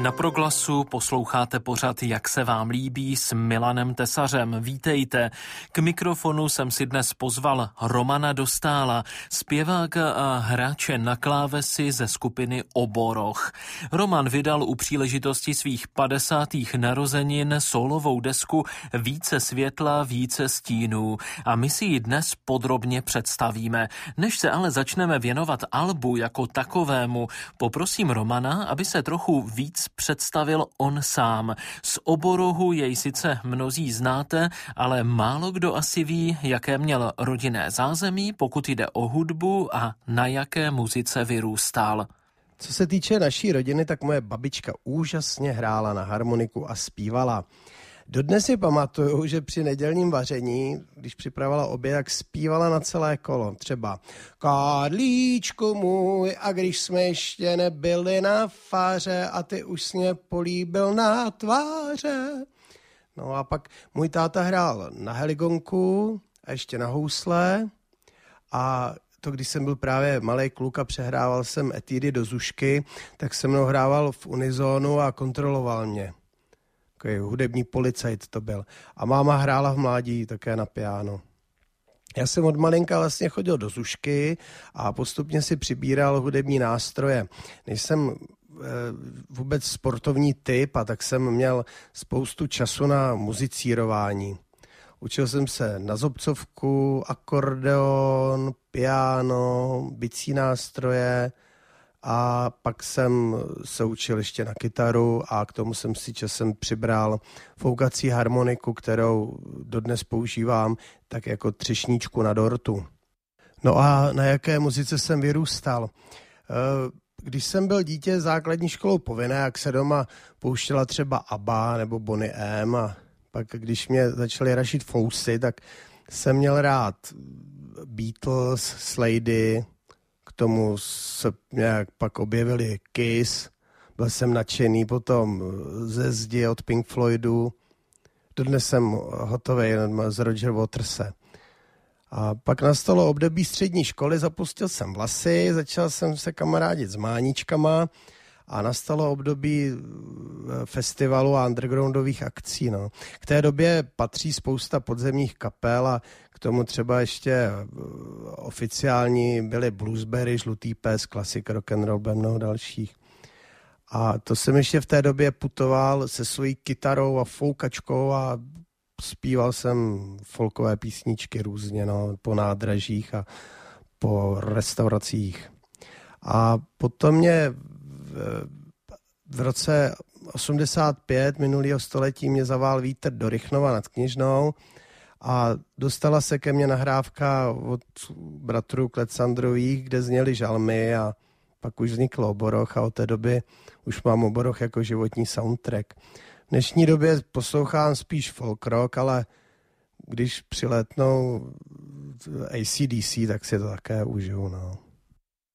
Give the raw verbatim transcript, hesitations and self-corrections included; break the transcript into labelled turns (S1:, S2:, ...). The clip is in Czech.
S1: Na Proglasu posloucháte pořad Jak se vám líbí s Milanem Tesařem. Vítejte. K mikrofonu jsem si dnes pozval Romana Dostála, zpěváka a hráče na klávesi ze skupiny Oboroch. Roman vydal u příležitosti svých padesátých narozenin sólovou desku Více světla, více stínů a my si ji dnes podrobně představíme. Než se ale začneme věnovat albu jako takovému, poprosím Romana, aby se trochu víc představil on sám. Z Oborohu jej sice mnozí znáte, ale málo kdo asi ví, jaké měl rodinné zázemí, pokud jde o hudbu a na jaké muzice vyrůstal.
S2: Co se týče naší rodiny, tak moje babička úžasně hrála na harmoniku a zpívala. Dodnes si pamatuju, že při nedělním vaření, když připravovala oběd, tak zpívala na celé kolo. Třeba Karlíčku můj, a když jsme ještě nebyli na fáře a ty už jsi mě políbil na tváře. No a pak můj táta hrál na heligonku a ještě na housle a to, když jsem byl právě malej kluk a přehrával jsem etídy do zušky, tak se mnou hrával v unizónu a kontroloval mě. Takový hudební policajt to byl. A máma hrála v mládí také na piano. Já jsem od malinka vlastně chodil do zušky a postupně si přibíral hudební nástroje. Nejsem e, vůbec sportovní typ, a tak jsem měl spoustu času na muzicírování. Učil jsem se na zobcovku, akordeon, piano, bicí nástroje a pak jsem se učil ještě na kytaru a k tomu jsem si časem přibral foukací harmoniku, kterou dodnes používám tak jako třešničku na dortu. No a na jaké muzice jsem vyrůstal? Když jsem byl dítě základní školou povinné, jak se doma pouštěla třeba ABBA nebo Boney M a pak když mě začaly rašit fousy, tak jsem měl rád Beatles, Slady, k tomu se nějak pak objevili Kiss, byl jsem nadšený potom ze Zdi od Pink Floydu, dodnes jsem hotový z Roger Waterse. A pak nastalo období střední školy, zapustil jsem vlasy, začal jsem se kamarádit s máničkama a nastalo období festivalu a undergroundových akcí. No. K té době patří spousta podzemních kapel a k tomu třeba ještě oficiální byly Bluesberry, Žlutý pes, Klasik, Rock'n'Roll, mnoho dalších. A to jsem ještě v té době putoval se svojí kytarou a foukačkou a zpíval jsem folkové písničky různě, no, po nádražích a po restauracích. A potom mě v, v roce osmdesát pět minulého století mě zavál vítr do Rychnova nad Kněžnou a dostala se ke mně nahrávka od bratrů Klecandrových, kde zněly žalmy a pak už vznikl Oboroch a od té doby už mám Oboroch jako životní soundtrack. V dnešní době poslouchám spíš folk rock, ale když přiletnou A C D C, tak si to také užiju, no.